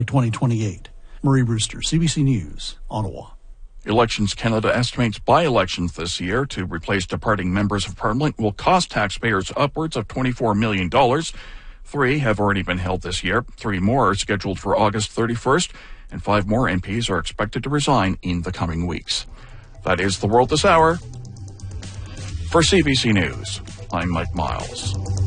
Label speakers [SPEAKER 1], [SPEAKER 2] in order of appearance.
[SPEAKER 1] 2028. Murray Brewster, CBC News, Ottawa.
[SPEAKER 2] Elections Canada estimates by-elections this year to replace departing members of Parliament will cost taxpayers upwards of $24 million. 3 have already been held this year. 3 more are scheduled for August 31st, and 5 more MPs are expected to resign in the coming weeks. That is the world this hour. For CBC News, I'm Mike Miles.